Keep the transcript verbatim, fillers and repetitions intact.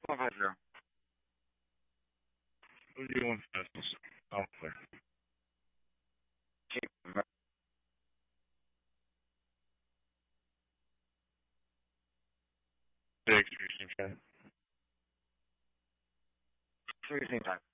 One five zero. What are you doing business? Oh, clear. Big stream chat. Three same time.